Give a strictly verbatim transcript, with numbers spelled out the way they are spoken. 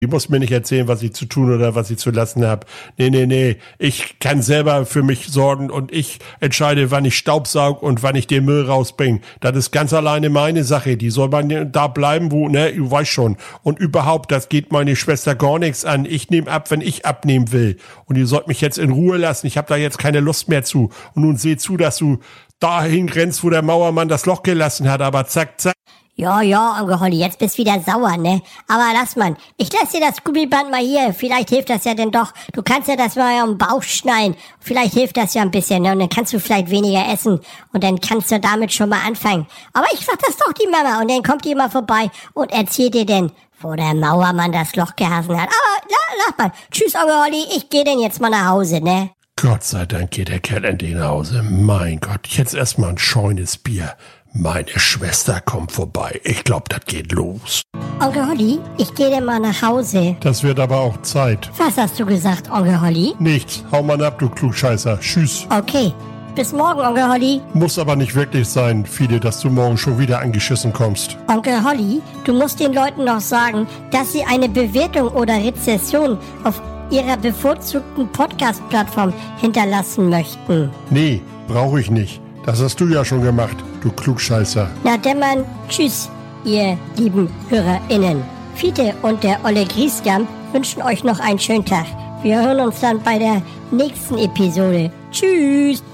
Die muss mir nicht erzählen, was ich zu tun oder was ich zu lassen habe. Nee, nee, nee. Ich kann selber für mich sorgen und ich entscheide, wann ich Staubsaug und wann ich den Müll rausbringe. Das ist ganz alleine meine Sache. Die soll man da bleiben, wo, ne, du weißt schon. Und überhaupt, das geht meine Schwester gar nichts an. Ich nehme ab, wenn ich abnehmen will. Und ihr sollt mich jetzt in Ruhe lassen. Ich habe da jetzt keine Lust mehr zu. Und nun seht zu, dass du dahin grenzt, wo der Mauermann das Loch gelassen hat. Aber zack, zack. Ja, ja, Onkel Holly, jetzt bist du wieder sauer, ne? Aber lass mal, ich lass dir das Gummiband mal hier, vielleicht hilft das ja denn doch. Du kannst ja das mal am Bauch schnallen, vielleicht hilft das ja ein bisschen, ne? Und dann kannst du vielleicht weniger essen und dann kannst du damit schon mal anfangen. Aber ich sag das doch die Mama und dann kommt die immer vorbei und erzählt dir denn, wo der Mauermann das Loch gehasen hat. Aber la, lass mal, tschüss Onkel Holly, ich geh denn jetzt mal nach Hause, ne? Gott sei Dank geht der Kerl endlich nach Hause. Mein Gott, jetzt erstmal ein scheunes Bier. Meine Schwester kommt vorbei. Ich glaube, das geht los. Onkel Holly, ich gehe denn mal nach Hause. Das wird aber auch Zeit. Was hast du gesagt, Onkel Holly? Nichts. Hau mal ab, du Klugscheißer. Tschüss. Okay. Bis morgen, Onkel Holly. Muss aber nicht wirklich sein, Fide, dass du morgen schon wieder angeschissen kommst. Onkel Holly, du musst den Leuten noch sagen, dass sie eine Bewertung oder Rezession auf ihrer bevorzugten Podcast-Plattform hinterlassen möchten. Nee, brauche ich nicht. Das hast du ja schon gemacht, du Klugscheißer. Na dämmern, tschüss, ihr lieben HörerInnen. Fiete und der Olle Grieskamp wünschen euch noch einen schönen Tag. Wir hören uns dann bei der nächsten Episode. Tschüss!